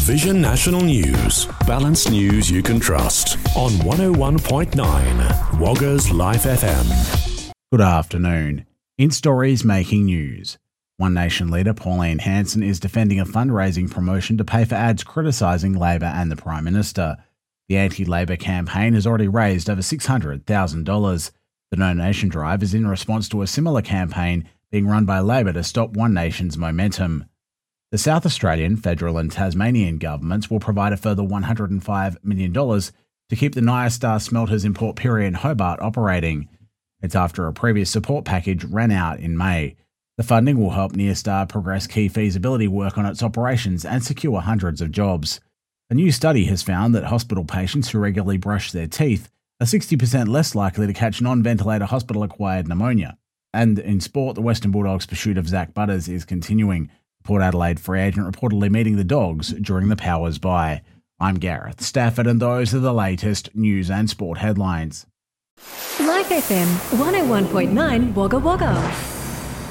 Vision National News. Balanced news you can trust on 101.9 Wagga's Life FM. Good afternoon. In stories making news, One Nation leader Pauline Hanson is defending a fundraising promotion to pay for ads criticising Labor and the Prime Minister. The anti-Labor campaign has already raised over $600,000. The donation drive is in response to a similar campaign being run by Labor to stop One Nation's momentum. The South Australian, federal and Tasmanian governments will provide a further $105 million to keep the Nyastar smelters in Port Pirie and Hobart operating. It's after a previous support package ran out in May. The funding will help Nyastar progress key feasibility work on its operations and secure hundreds of jobs. A new study has found that hospital patients who regularly brush their teeth are 60% less likely to catch non-ventilator hospital-acquired pneumonia. And in sport, the Western Bulldogs' pursuit of Zach Butters is continuing. Port Adelaide free agent reportedly meeting the Dogs during the Powers bye. I'm Gareth Stafford, and those are the latest news and sport headlines. Life FM 101.9 Wagga Wagga.